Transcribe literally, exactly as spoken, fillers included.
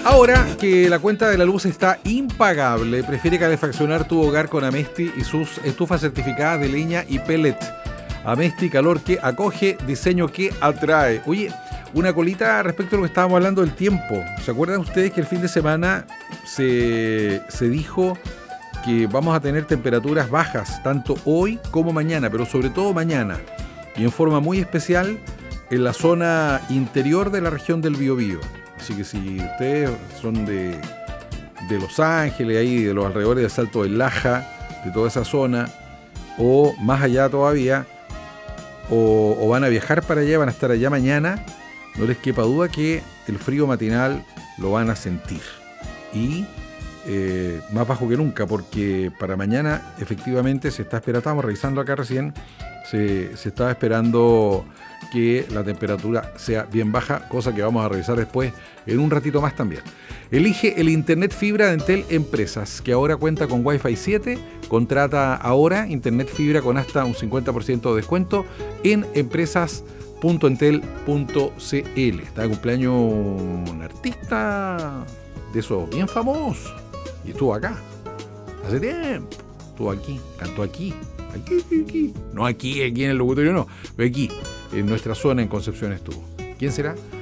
Ahora que la cuenta de la luz está impagable, prefiere calefaccionar tu hogar con Amesti y sus estufas certificadas de leña y pellet. Amesti, calor que acoge, diseño que atrae. Oye, una colita respecto a lo que estábamos hablando del tiempo. ¿Se acuerdan ustedes que el fin de semana se, se dijo que vamos a tener temperaturas bajas, tanto hoy como mañana, pero sobre todo mañana, y en forma muy especial en la zona interior de la región del Biobío? Así que si ustedes son de, de Los Ángeles, ahí de los alrededores de Salto del Laja, de toda esa zona, o más allá todavía, o, o van a viajar para allá, van a estar allá mañana, no les quepa duda que el frío matinal lo van a sentir. Y eh, más bajo que nunca, porque para mañana efectivamente se está esperando, estamos revisando acá recién, se, se estaba esperando que la temperatura sea bien baja, cosa que vamos a revisar después en un ratito más también. Elige el internet fibra de Entel Empresas, que ahora cuenta con Wi-Fi siete. Contrata ahora internet fibra con hasta un cincuenta por ciento de descuento en empresas punto entel punto c l. Está de cumpleaños un artista de esos bien famosos y estuvo acá hace tiempo, estuvo aquí, cantó aquí, aquí, aquí, no aquí, aquí en el locutorio no, pero aquí en nuestra zona en Concepción estuvo. ¿Quién será?